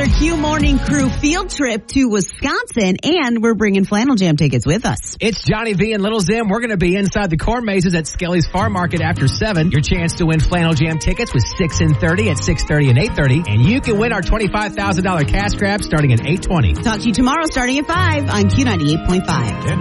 another Q Morning Crew field trip to Wisconsin, and we're bringing Flannel Jam tickets with us. It's Johnny V and Little Zim. We're going to be inside the corn mazes at Skelly's Farm Market after 7. Your chance to win Flannel Jam tickets with 6 and 30 at 6:30 and 8:30, and you can win our $25,000 cash grab starting at 8:20. Talk to you tomorrow starting at 5 on Q98.5.